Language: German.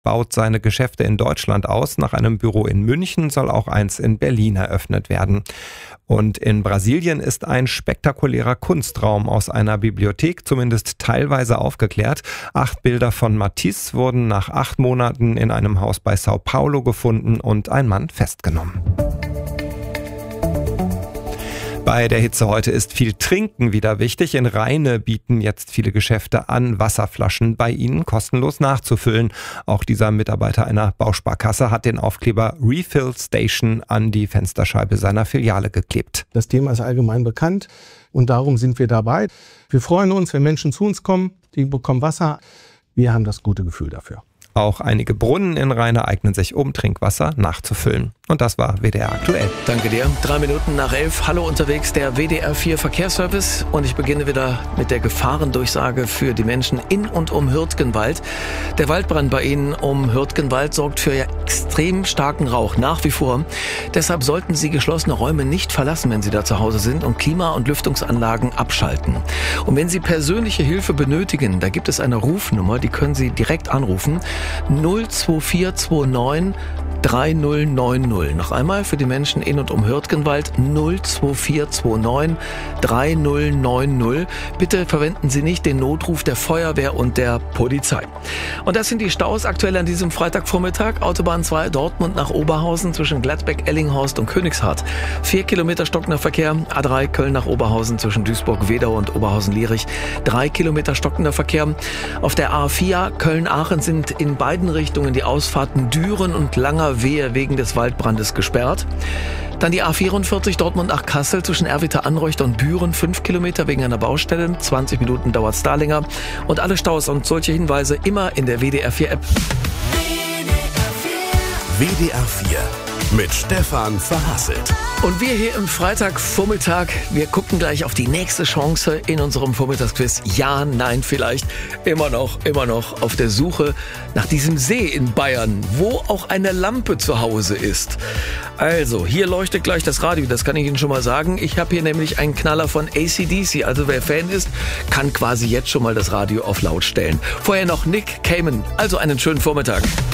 baut seine Geschäfte in Deutschland aus. Nach einem Büro in München soll auch eins in Berlin eröffnet werden. Und in Brasilien ist ein spektakulärer Kunstraum aus einer Bibliothek zumindest teilweise aufgeklärt. 8 Bilder von Matisse wurden nach 8 Monaten in einem Haus bei Sao Paulo gefunden und ein Mann festgenommen. Bei der Hitze heute ist viel Trinken wieder wichtig. In Rheine bieten jetzt viele Geschäfte an, Wasserflaschen bei ihnen kostenlos nachzufüllen. Auch dieser Mitarbeiter einer Bausparkasse hat den Aufkleber Refill Station an die Fensterscheibe seiner Filiale geklebt. Das Thema ist allgemein bekannt und darum sind wir dabei. Wir freuen uns, wenn Menschen zu uns kommen, die bekommen Wasser. Wir haben das gute Gefühl dafür. Auch einige Brunnen in Rheine eignen sich, um Trinkwasser nachzufüllen. Und das war WDR aktuell. Danke dir. 3 Minuten nach 11. Hallo unterwegs, der WDR 4 Verkehrsservice. Und ich beginne wieder mit der Gefahrendurchsage für die Menschen in und um Hürtgenwald. Der Waldbrand bei Ihnen um Hürtgenwald sorgt für extrem starken Rauch, nach wie vor. Deshalb sollten Sie geschlossene Räume nicht verlassen, wenn Sie da zu Hause sind, und Klima- und Lüftungsanlagen abschalten. Und wenn Sie persönliche Hilfe benötigen, da gibt es eine Rufnummer, die können Sie direkt anrufen. 02429 3090. Noch einmal für die Menschen in und um Hürtgenwald 02429 3090. Bitte verwenden Sie nicht den Notruf der Feuerwehr und der Polizei. Und das sind die Staus aktuell an diesem Freitagvormittag. Autobahn 2 Dortmund nach Oberhausen zwischen Gladbeck, Ellinghorst und Königshardt. 4 Kilometer stockender Verkehr. A3 Köln nach Oberhausen zwischen Duisburg-Wedau und Oberhausen-Lierich. 3 Kilometer stockender Verkehr. Auf der A4 Köln-Aachen sind in beiden Richtungen die Ausfahrten Düren und Langer Wehe wegen des Waldbrandes gesperrt. Dann die A44 Dortmund nach Kassel zwischen Erwitter-Anreuchter und Büren, 5 Kilometer wegen einer Baustelle. 20 Minuten dauert es da länger. Und alle Staus und solche Hinweise immer in der WDR 4 App. WDR 4 mit Stefan Verhasselt. Und wir hier im Freitagvormittag, wir gucken gleich auf die nächste Chance in unserem Vormittagsquiz. Ja, nein, vielleicht. Immer noch auf der Suche nach diesem See in Bayern, wo auch eine Lampe zu Hause ist. Also, hier leuchtet gleich das Radio, das kann ich Ihnen schon mal sagen. Ich habe hier nämlich einen Knaller von AC/DC. Also wer Fan ist, kann quasi jetzt schon mal das Radio auf laut stellen. Vorher noch Nick Cayman. Also einen schönen Vormittag.